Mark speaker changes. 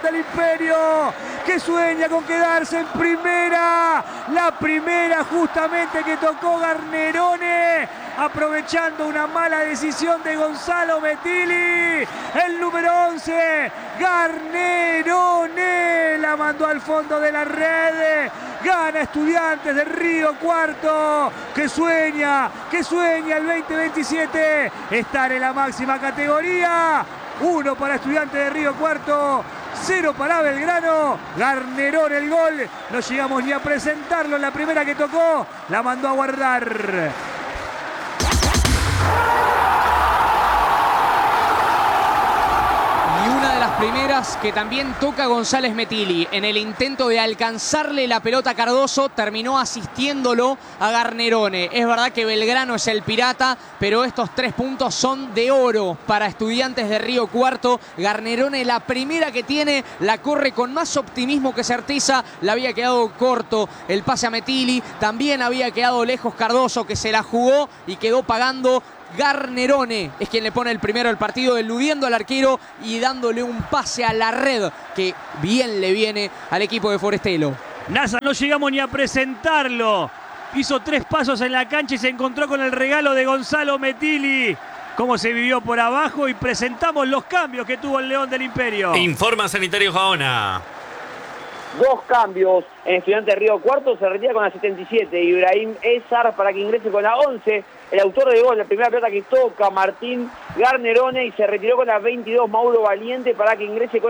Speaker 1: del Imperio, que sueña con quedarse en primera. La primera justamente que tocó Garnerone, aprovechando una mala decisión de Gonzalo Metilli. El número 11, Garnerone, la mandó al fondo de la red. Gana Estudiantes de Río Cuarto, que sueña el 2027 estar en la máxima categoría. 1 para Estudiantes de Río Cuarto, 0 para Belgrano. Garnerone el gol, no llegamos ni a presentarlo. La primera que tocó la mandó a guardar.
Speaker 2: Primeras que también toca González Metilli. En el intento de alcanzarle la pelota a Cardoso, terminó asistiéndolo a Garnerone. Es verdad que Belgrano es el pirata, pero estos 3 puntos son de oro para Estudiantes de Río Cuarto. Garnerone, la primera que tiene, la corre con más optimismo que certeza. Le había quedado corto el pase a Metilli. También había quedado lejos Cardoso, que se la jugó y quedó pagando. Garnerone es quien le pone el primero al partido, eludiendo al arquero y dándole un pase a la red que bien le viene al equipo de Forestelo.
Speaker 1: Nasa, no llegamos ni a presentarlo. Hizo 3 pasos en la cancha y se encontró con el regalo de Gonzalo Metilli. Cómo se vivió por abajo, y presentamos los cambios que tuvo el León del Imperio.
Speaker 3: Informa Sanitario Gaona.
Speaker 4: 2 cambios en Estudiantes de Río Cuarto. Se retira con la 77 Ibrahim Ezar para que ingrese con la 11 el autor de gol, la primera pelota que toca Martín Garnerone, y se retiró con la 22 Mauro Valiente para que ingrese con